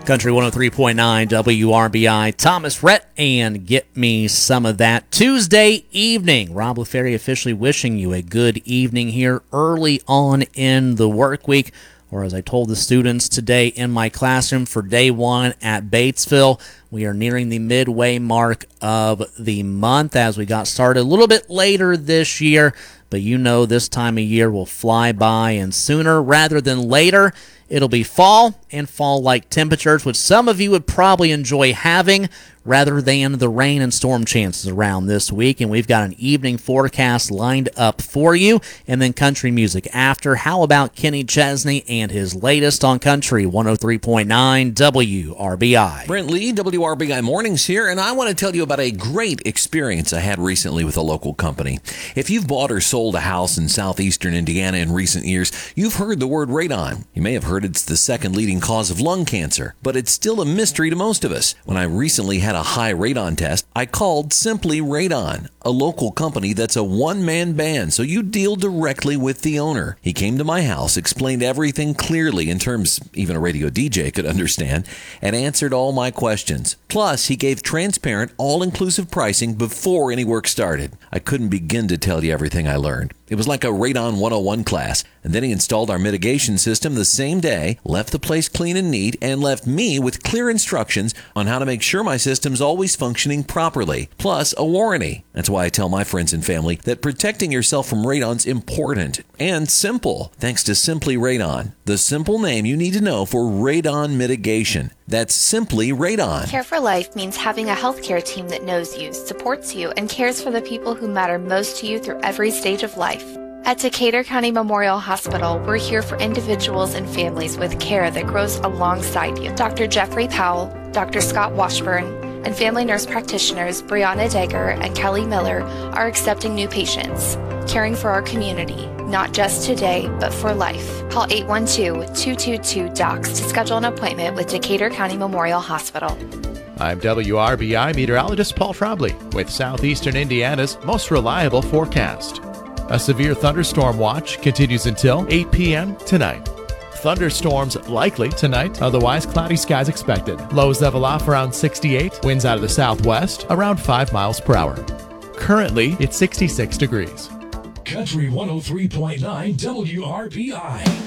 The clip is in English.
Country 103.9 WRBI, Thomas Rhett, and Get Me Some of That. Tuesday evening, Rob LaFerry officially wishing you a good evening here early on in the work week, or as I told the students today in my classroom for day one at Batesville, we are nearing the midway mark of the month as we got started a little bit later this year, but you know this time of year will fly by, and sooner rather than later, it'll be fall and fall-like temperatures, which some of you would probably enjoy having rather than the rain and storm chances around this week. And we've got an evening forecast lined up for you. And then country music after. How about Kenny Chesney and his latest on Country 103.9 WRBI? Brent Lee, WRBI Mornings here, and I want to tell you about a great experience I had recently with a local company. If you've bought or sold a house in southeastern Indiana in recent years, you've heard the word radon. You may have heard it's the second leading cause of lung cancer, but it's still a mystery to most of us. When I recently had a high radon test, I called Simply Radon, a local company that's a one-man band, so you deal directly with the owner. He came to my house, explained everything clearly in terms even a radio DJ could understand, and answered all my questions. Plus, he gave transparent, all-inclusive pricing before any work started. I couldn't begin to tell you everything I learned. It was like a Radon 101 class. And then he installed our mitigation system the same day, left the place clean and neat, and left me with clear instructions on how to make sure my system's always functioning properly, plus a warranty. That's why I tell my friends and family that protecting yourself from radon's important and simple, thanks to Simply Radon, the simple name you need to know for radon mitigation. That's Simply Radon. Care for Life means having a healthcare team that knows you, supports you, and cares for the people who matter most to you through every stage of life. At Decatur County Memorial Hospital, we're here for individuals and families with care that grows alongside you. Dr. Jeffrey Powell, Dr. Scott Washburn, and family nurse practitioners Brianna Degger and Kelly Miller are accepting new patients, caring for our community, not just today, but for life. Call 812-222-DOCS to schedule an appointment with Decatur County Memorial Hospital. I'm WRBI meteorologist Paul Trombley with Southeastern Indiana's most reliable forecast. A severe thunderstorm watch continues until 8 p.m. tonight. Thunderstorms likely tonight, otherwise cloudy skies expected. Lows level off around 68, winds out of the southwest around 5 miles per hour. Currently, it's 66 degrees. Country 103.9 WRBI.